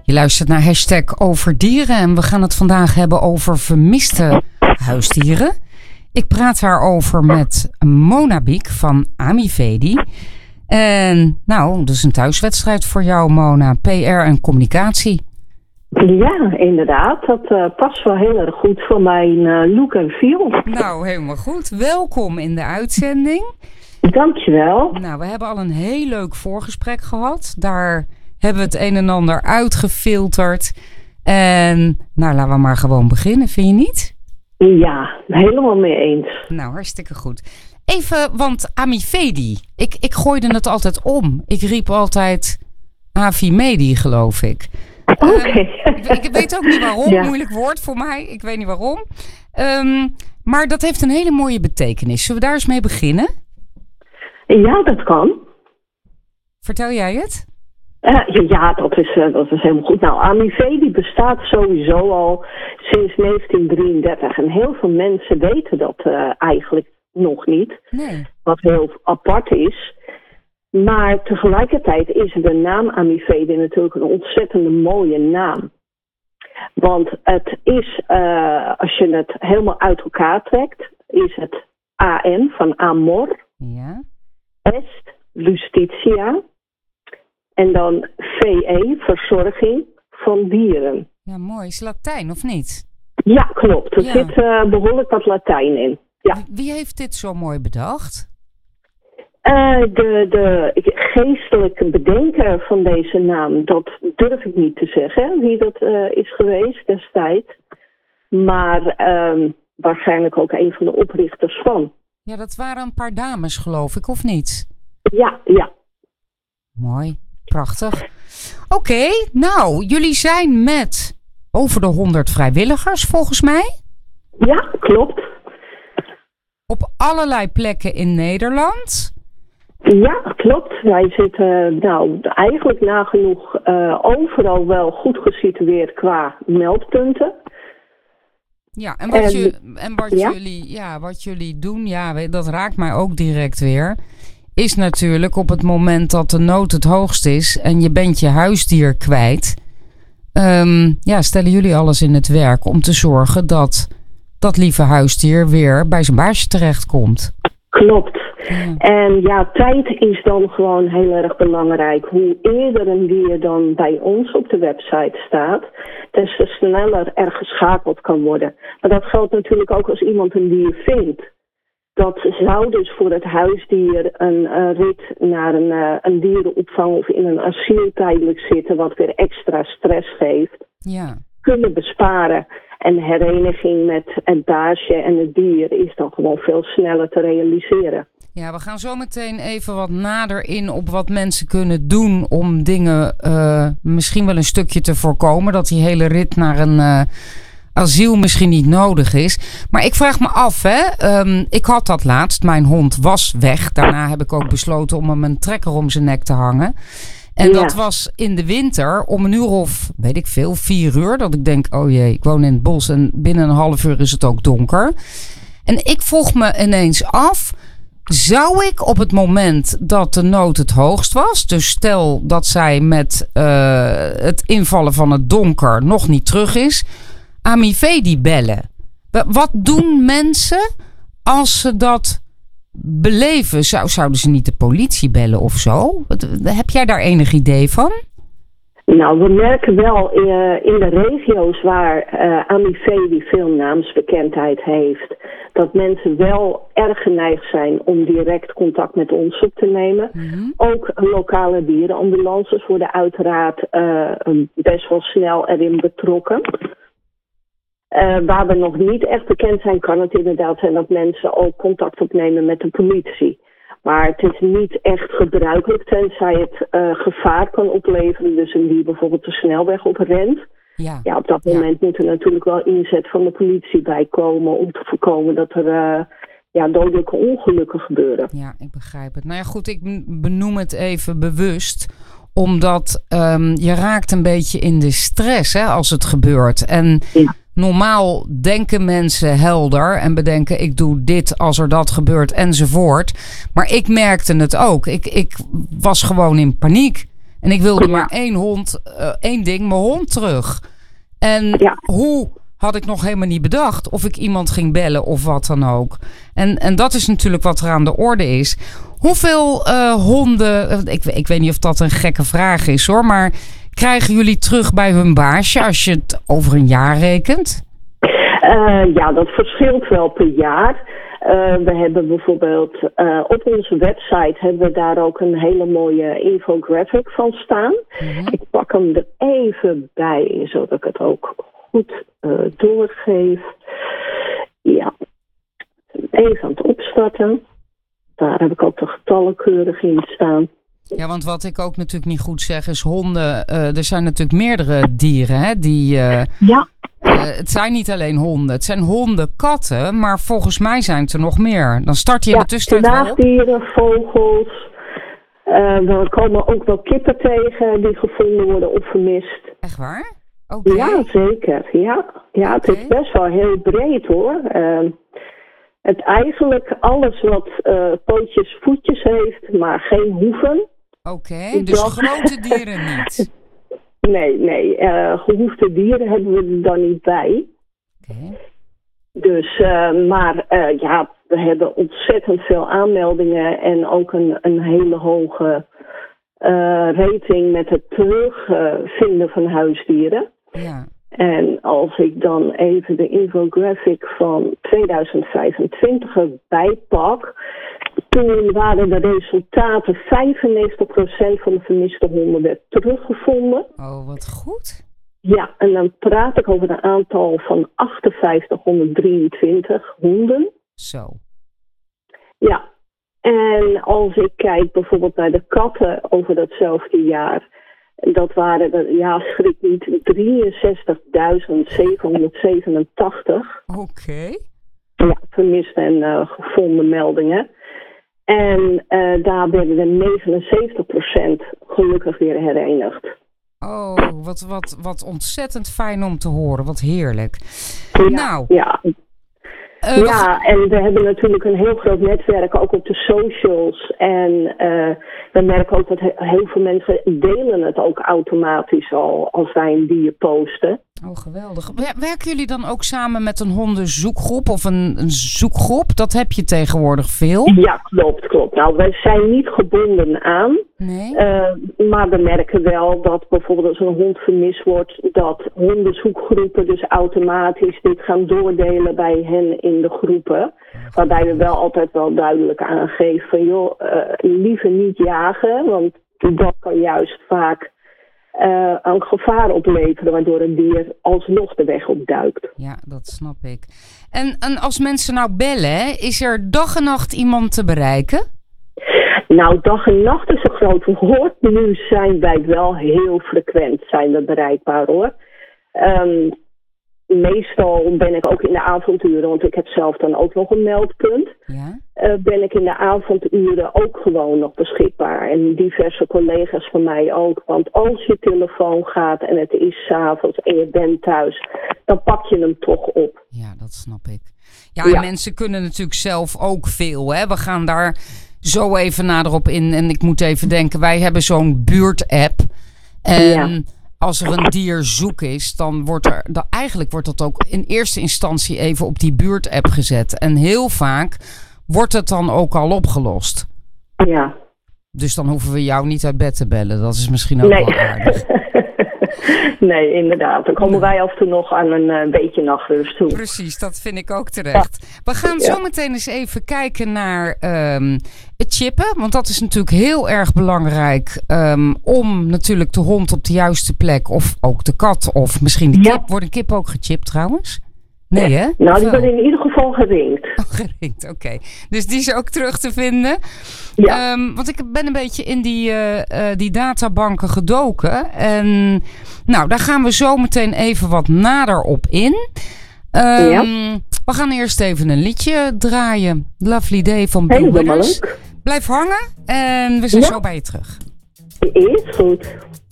Je luistert naar #overdieren en we gaan het vandaag hebben over vermiste huisdieren. Ik praat daarover met Mona Biek van Amifedi. En nou, dat is een thuiswedstrijd voor jou, Mona. PR en communicatie. Ja, inderdaad. Dat past wel heel erg goed voor mijn look en feel. Nou, helemaal goed. Welkom in de uitzending. Dankjewel. Nou, we hebben al een heel leuk voorgesprek gehad. Daar hebben we het een en ander uitgefilterd. En nou, laten we maar gewoon beginnen, vind je niet? Ja, helemaal mee eens. Nou, hartstikke goed. Even, want Amifedi, ik gooide het altijd om. Ik riep altijd Avimedi, geloof ik. Oké. Ik weet ook niet waarom, Ja. Moeilijk woord voor mij. Ik weet niet waarom. Maar dat heeft een hele mooie betekenis. Zullen we daar eens mee beginnen? Ja, dat kan. Vertel jij het? Ja, dat is helemaal goed. Nou, Amifedi bestaat sowieso al sinds 1933. En heel veel mensen weten dat eigenlijk nog niet. Nee. Wat heel apart is. Maar tegelijkertijd is de naam Amifedi natuurlijk een ontzettende mooie naam. Want het is, als je het helemaal uit elkaar trekt, is het AM van Amor, Ja. Est, Justitia, en dan VE, verzorging van dieren. Ja, mooi. Is Latijn of niet? Ja, klopt. Er Ja. zit behoorlijk wat Latijn in. Ja. Wie heeft dit zo mooi bedacht? De geestelijke bedenker van deze naam, dat durf ik niet te zeggen, wie dat is geweest destijds. Maar waarschijnlijk ook een van de oprichters van. Ja, dat waren een paar dames, geloof ik, of niet? Ja. Mooi. Prachtig. Oké, nou, jullie zijn met over de 100 vrijwilligers, volgens mij. Ja, klopt. Op allerlei plekken in Nederland. Ja, klopt. Wij zitten eigenlijk nagenoeg overal wel goed gesitueerd qua meldpunten. Ja, en wat jullie doen, dat raakt mij ook direct weer, is natuurlijk op het moment dat de nood het hoogst is en je bent je huisdier kwijt, stellen jullie alles in het werk om te zorgen dat dat lieve huisdier weer bij zijn baasje terechtkomt. Klopt. Ja. En ja, tijd is dan gewoon heel erg belangrijk. Hoe eerder een dier dan bij ons op de website staat, des te sneller er geschakeld kan worden. Maar dat geldt natuurlijk ook als iemand een dier vindt. Dat zou dus voor het huisdier een rit naar een dierenopvang of in een asiel tijdelijk zitten, wat weer extra stress geeft, kunnen besparen. En hereniging met het baasje en het dier is dan gewoon veel sneller te realiseren. Ja, we gaan zo meteen even wat nader in op wat mensen kunnen doen om dingen misschien wel een stukje te voorkomen. Dat die hele rit naar een asiel misschien niet nodig is. Maar ik vraag me af, ik had dat laatst. Mijn hond was weg. Daarna heb ik ook besloten om hem een trekker om zijn nek te hangen. En dat was in de winter om 4 uur. Dat ik denk, oh jee, ik woon in het bos en binnen een half uur is het ook donker. En ik vroeg me ineens af, zou ik op het moment dat de nood het hoogst was, dus stel dat zij met het invallen van het donker nog niet terug is, Amifedi bellen? Wat doen mensen als ze dat beleven? Zouden ze niet de politie bellen of zo? Heb jij daar enig idee van? Nou, we merken wel in de regio's waar Amifedi veel naamsbekendheid heeft, dat mensen wel erg geneigd zijn om direct contact met ons op te nemen. Mm-hmm. Ook lokale dierenambulances worden uiteraard best wel snel erin betrokken. Waar we nog niet echt bekend zijn, kan het inderdaad zijn dat mensen ook contact opnemen met de politie. Maar het is niet echt gebruikelijk, tenzij het gevaar kan opleveren. Dus een dier bijvoorbeeld de snelweg op rent. Ja, op dat moment moet er natuurlijk wel inzet van de politie bij komen om te voorkomen dat er dodelijke ongelukken gebeuren. Ja, ik begrijp het. Nou ja, goed, ik benoem het even bewust, omdat je raakt een beetje in de stress als het gebeurt. En normaal denken mensen helder en bedenken, ik doe dit als er dat gebeurt enzovoort. Maar ik merkte het ook. Ik was gewoon in paniek. En ik wilde maar één ding, mijn hond terug. En hoe had ik nog helemaal niet bedacht of ik iemand ging bellen of wat dan ook. En dat is natuurlijk wat er aan de orde is. Hoeveel honden, ik weet niet of dat een gekke vraag is hoor, maar krijgen jullie terug bij hun baasje als je het over een jaar rekent? Ja, dat verschilt wel per jaar. We hebben bijvoorbeeld op onze website hebben we daar ook een hele mooie infographic van staan. Mm-hmm. Ik pak hem er even bij, zodat ik het ook goed doorgeef. Ja, even aan het opstarten. Daar heb ik ook de getallen keurig in staan. Ja, want wat ik ook natuurlijk niet goed zeg is honden. Er zijn natuurlijk meerdere dieren hè, die... het zijn niet alleen honden. Het zijn honden, katten, maar volgens mij zijn het er nog meer. Dan start je in de tussentijd wel op. Nachtdieren, vogels. We komen ook wel kippen tegen die gevonden worden of vermist. Echt waar? Okay. Ja, zeker. Ja, het is best wel heel breed hoor. Het eigenlijk alles wat pootjes, voetjes heeft, maar geen hoeven. Oké, dus grote dieren niet? Nee, gehoefde dieren hebben we er dan niet bij. Okay. Dus, we hebben ontzettend veel aanmeldingen en ook een hele hoge rating met het terugvinden van huisdieren. Ja. En als ik dan even de infographic van 2025 erbij pak, toen waren de resultaten 95% van de vermiste honden werd teruggevonden. Oh, wat goed. Ja, en dan praat ik over een aantal van 5823 honden. Zo. Ja, en als ik kijk bijvoorbeeld naar de katten over datzelfde jaar, dat waren er, schrik niet, 63.787. Oké. Ja, vermiste en gevonden meldingen. En daar werden er 79% gelukkig weer herenigd. Oh, wat ontzettend fijn om te horen. Wat heerlijk. Ja. En we hebben natuurlijk een heel groot netwerk ook op de socials. En we merken ook dat heel veel mensen delen het ook automatisch al als wij een dier posten. Oh, geweldig. Werken jullie dan ook samen met een hondenzoekgroep of een zoekgroep? Dat heb je tegenwoordig veel. Ja, klopt. Nou, wij zijn niet gebonden aan. Nee. Maar we merken wel dat bijvoorbeeld als een hond vermist wordt, dat hondenzoekgroepen dus automatisch dit gaan doordelen bij hen in de groepen. Waarbij we wel altijd wel duidelijk aangeven van liever niet jagen, want dat kan juist vaak een gevaar opleveren, waardoor een dier alsnog de weg opduikt. Ja, dat snap ik. En als mensen nou bellen, is er dag en nacht iemand te bereiken? Nou, dag en nacht is een groot woord. Nu zijn wij wel heel frequent bereikbaar hoor. Meestal ben ik ook in de avonduren, want ik heb zelf dan ook nog een meldpunt. Ja? Ben ik in de avonduren ook gewoon nog beschikbaar. En diverse collega's van mij ook. Want als je telefoon gaat en het is 's avonds en je bent thuis, dan pak je hem toch op. Ja, dat snap ik. Ja, en mensen kunnen natuurlijk zelf ook veel. Hè? We gaan daar zo even nader op in. En ik moet even denken, wij hebben zo'n buurt-app. En als er een dier zoek is, dan wordt dat ook in eerste instantie even op die buurt-app gezet. En heel vaak wordt het dan ook al opgelost. Ja. Dus dan hoeven we jou niet uit bed te bellen. Dat is misschien ook wel aardig. Nee, inderdaad. Dan komen wij af en toe nog aan een beetje nachtrust toe. Precies, dat vind ik ook terecht. We gaan zo meteen eens even kijken naar het chippen. Want dat is natuurlijk heel erg belangrijk om natuurlijk de hond op de juiste plek, of ook de kat, of misschien de kip. Wordt een kip ook gechipt trouwens? Nee, hè? Nou, die wordt in ieder geval geringd. Oh, geringd, oké. Dus die is ook terug te vinden. Ja. Want ik ben een beetje in die databanken gedoken. En nou, daar gaan we zo meteen even wat nader op in. We gaan eerst even een liedje draaien. Lovely Day van Bill Withers. Blijf hangen en we zijn zo bij je terug. Is goed.